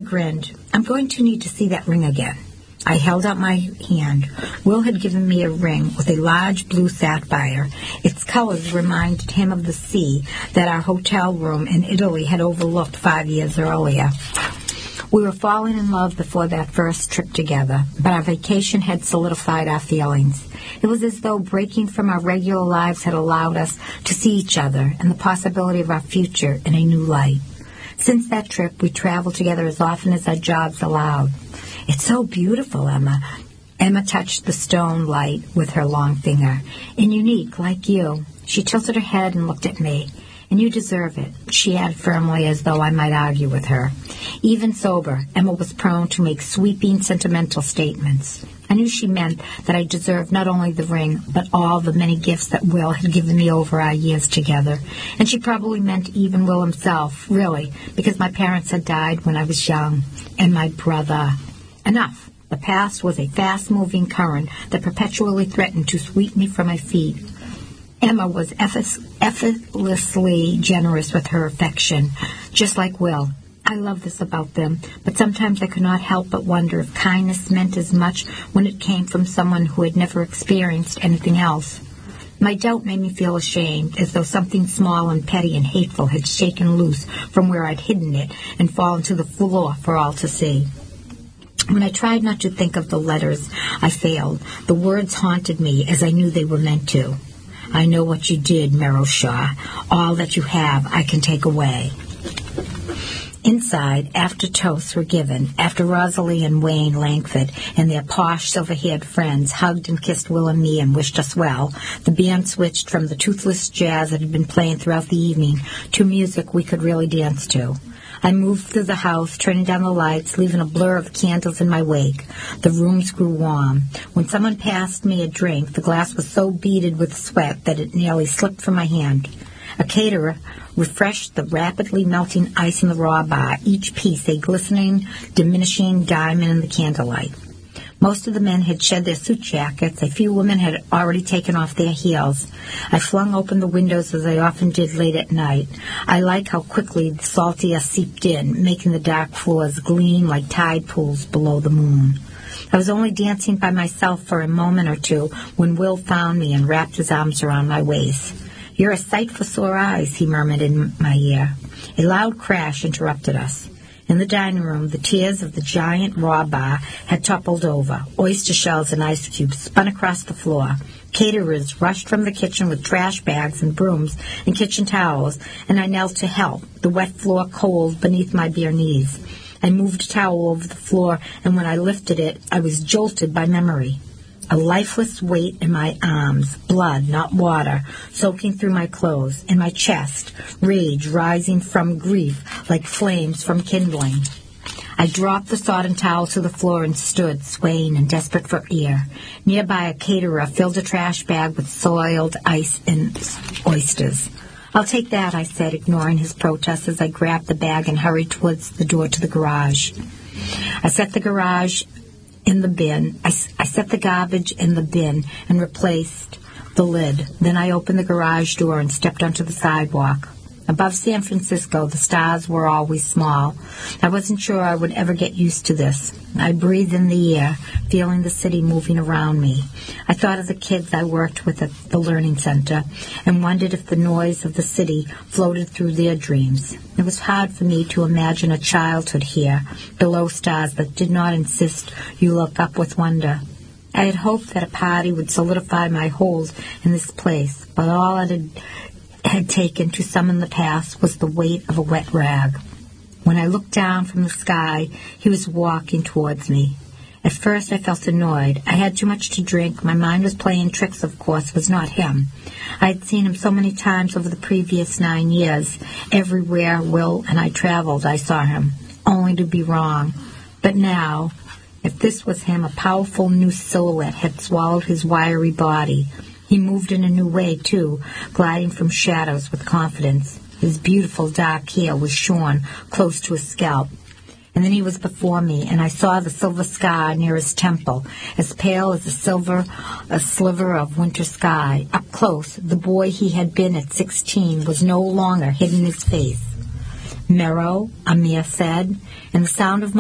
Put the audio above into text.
grinned. I'm going to need to see that ring again. I held out my hand. Will had given me a ring with a large blue sapphire. Its colors reminded him of the sea that our hotel room in Italy had overlooked 5 years earlier. We were falling in love before that first trip together, but our vacation had solidified our feelings. It was as though breaking from our regular lives had allowed us to see each other and the possibility of our future in a new light. Since that trip, we traveled together as often as our jobs allowed. It's so beautiful, Emma. Emma touched the stone light with her long finger. And unique, like you. She tilted her head and looked at me. And you deserve it, she added firmly, as though I might argue with her. Even sober, Emma was prone to make sweeping, sentimental statements. I knew she meant that I deserved not only the ring, but all the many gifts that Will had given me over our years together. And she probably meant even Will himself, really, because my parents had died when I was young. And my brother. Enough. The past was a fast-moving current that perpetually threatened to sweep me from my feet. Emma was effortlessly generous with her affection, just like Will. I love this about them, but sometimes I could not help but wonder if kindness meant as much when it came from someone who had never experienced anything else. My doubt made me feel ashamed, as though something small and petty and hateful had shaken loose from where I'd hidden it and fallen to the floor for all to see. When I tried not to think of the letters, I failed. The words haunted me as I knew they were meant to. I know what you did, Merrill Shaw. All that you have, I can take away. Inside, after toasts were given, after Rosalie and Wayne Langford and their posh, silver-haired friends hugged and kissed Will and me and wished us well, the band switched from the toothless jazz that had been playing throughout the evening to music we could really dance to. I moved through the house, turning down the lights, leaving a blur of candles in my wake. The rooms grew warm. When someone passed me a drink, the glass was so beaded with sweat that it nearly slipped from my hand. A caterer refreshed the rapidly melting ice in the raw bar, each piece a glistening, diminishing diamond in the candlelight. Most of the men had shed their suit jackets. A few women had already taken off their heels. I flung open the windows as I often did late at night. I like how quickly the salty air seeped in, making the dark floors gleam like tide pools below the moon. I was only dancing by myself for a moment or two when Will found me and wrapped his arms around my waist. "You're a sight for sore eyes," he murmured in my ear. A loud crash interrupted us. In the dining room, the tiers of the giant raw bar had toppled over. Oyster shells and ice cubes spun across the floor. Caterers rushed from the kitchen with trash bags and brooms and kitchen towels, and I knelt to help, the wet floor cold beneath my bare knees. I moved a towel over the floor, and when I lifted it, I was jolted by memory. A lifeless weight in my arms, blood, not water, soaking through my clothes, in my chest, rage rising from grief like flames from kindling. I dropped the sodden towel to the floor and stood, swaying and desperate for air. Nearby, a caterer filled a trash bag with soiled ice and oysters. "I'll take that," I said, ignoring his protest as I grabbed the bag and hurried towards the door to the garage. I set the garbage in the bin and replaced the lid. Then I opened the garage door and stepped onto the sidewalk. Above San Francisco, the stars were always small. I wasn't sure I would ever get used to this. I breathed in the air, feeling the city moving around me. I thought of the kids I worked with at the Learning Center and wondered if the noise of the city floated through their dreams. It was hard for me to imagine a childhood here, below stars that did not insist you look up with wonder. I had hoped that a party would solidify my hold in this place, but all it had taken to summon the past was the weight of a wet rag. When I looked down from the sky, he was walking towards me. At first I felt annoyed. I had too much to drink. My mind was playing tricks, of course. It was not him. I had seen him so many times over the previous 9 years. Everywhere Will and I traveled, I saw him, only to be wrong. But now, if this was him, a powerful new silhouette had swallowed his wiry body. He moved in a new way, too, gliding from shadows with confidence. His beautiful dark hair was shorn close to his scalp. And then he was before me, and I saw the silver scar near his temple, as pale as a sliver of winter sky. Up close, the boy he had been at 16 was no longer hidden his face. "Merrow," Amir said, and the sound of